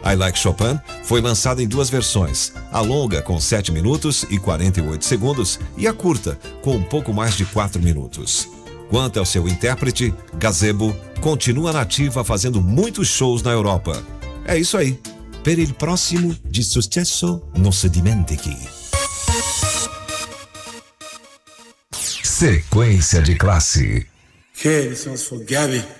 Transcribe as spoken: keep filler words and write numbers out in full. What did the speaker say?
I Like Chopin foi lançada em duas versões, a longa com sete minutos e quarenta e oito segundos e a curta com um pouco mais de quatro minutos. Quanto ao seu intérprete, Gazebo continua nativa fazendo muitos shows na Europa. É isso aí. Per il prossimo di successo non si dimentichi. Sequência de classe. Okay, this one's for Gabby.